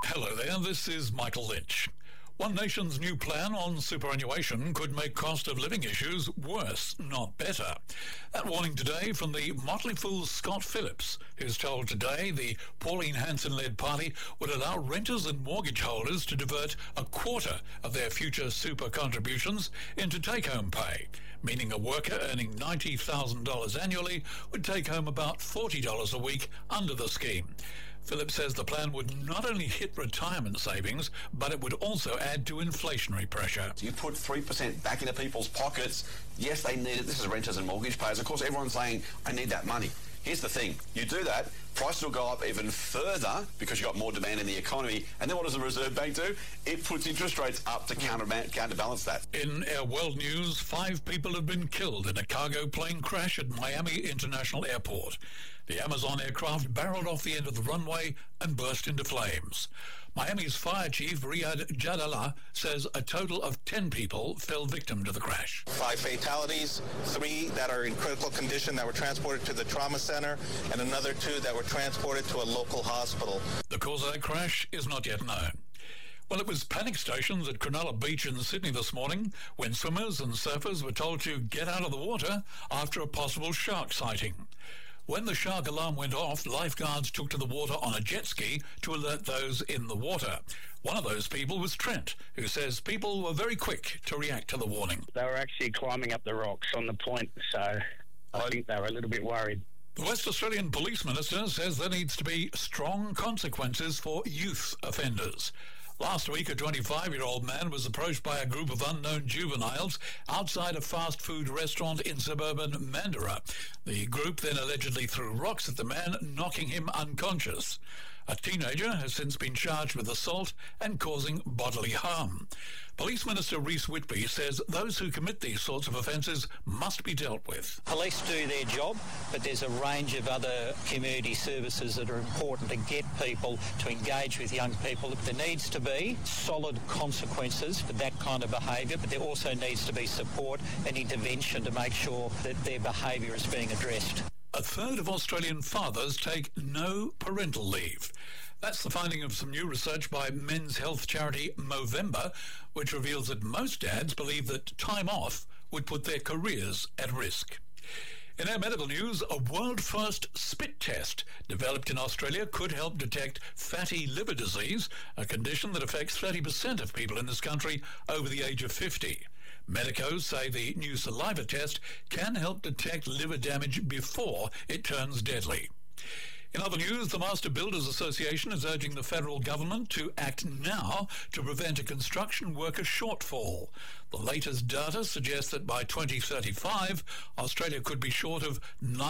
Hello there, this is Michael Lynch. One Nation's new plan on superannuation could make cost of living issues worse, not better. That warning today from the Motley Fool's Scott Phillips, who's told today the Pauline Hanson-led party would allow renters and mortgage holders to divert a quarter of their future super contributions into take-home pay, meaning a worker earning $90,000 annually would take home about $40 a week under the scheme. Phillips says the plan would not only hit retirement savings, but it would also add to inflationary pressure. You put 3% back into people's pockets. Yes, they need it. This is renters and mortgage payers. Of course, everyone's saying, I need that money. Here's the thing. You do that, prices will go up even further because you've got more demand in the economy. And then what does the Reserve Bank do? It puts interest rates up to counterbalance that. In our world news, 5 people have been killed in a cargo plane crash at Miami International Airport. The Amazon aircraft barreled off the end of the runway and burst into flames. Miami's fire chief, Riyad Jadallah, says a total of 10 people fell victim to the crash. 5 fatalities, 3 that are in critical condition that were transported to the trauma center, and another 2 that were transported to a local hospital. The cause of that crash is not yet known. Well, it was panic stations at Cronulla Beach in Sydney this morning when swimmers and surfers were told to get out of the water after a possible shark sighting. When the shark alarm went off, lifeguards took to the water on a jet ski to alert those in the water. One of those people was Trent, who says people were very quick to react to the warning. They were actually climbing up the rocks on the point, so I think they were a little bit worried. The West Australian Police Minister says there needs to be strong consequences for youth offenders. Last week, a 25-year-old man was approached by a group of unknown juveniles outside a fast food restaurant in suburban Mandurah. The group then allegedly threw rocks at the man, knocking him unconscious. A teenager has since been charged with assault and causing bodily harm. Police Minister Rhys Whitby says those who commit these sorts of offences must be dealt with. Police do their job, but there's a range of other community services that are important to get people to engage with young people. There needs to be solid consequences for that kind of behaviour, but there also needs to be support and intervention to make sure that their behaviour is being addressed. A third of Australian fathers take no parental leave. That's the finding of some new research by men's health charity Movember, which reveals that most dads believe that time off would put their careers at risk. In our medical news, a world-first spit test developed in Australia could help detect fatty liver disease, a condition that affects 30% of people in this country over the age of 50. Medicos say the new saliva test can help detect liver damage before it turns deadly. In other news, the Master Builders Association is urging the federal government to act now to prevent a construction worker shortfall. The latest data suggests that by 2035, Australia could be short of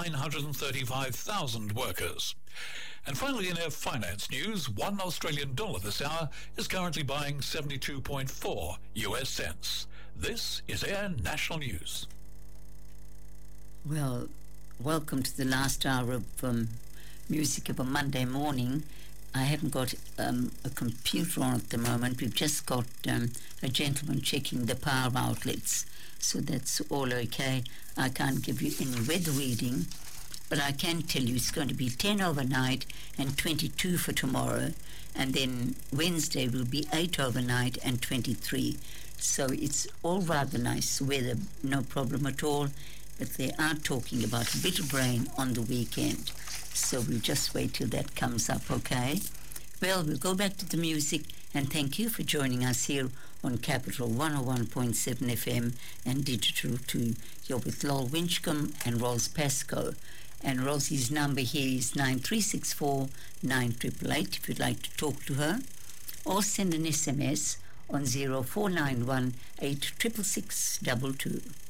935,000 workers. And finally, in our finance news, $1 Australian this hour is currently buying 72.4 US cents. This is our national news. Well, welcome to the last hour of music of a Monday morning. I haven't got a computer on at the moment. We've just got a gentleman checking the power outlets, so that's all okay. I can't give you any weather reading, but I can tell you it's going to be 10 overnight and 22 for tomorrow, and then Wednesday will be 8 overnight and 23. So it's all rather nice weather, no problem at all, but they are talking about a bit of rain on the weekend. So we'll just wait till that comes up, okay? Well, we'll go back to the music, and thank you for joining us here on Capital 101.7 FM and digital too. You're with Lol Winchcombe and Ros Pascoe. And Rosie's number here is 9364 9888 if you'd like to talk to her. Or send an SMS on 0491 866 22.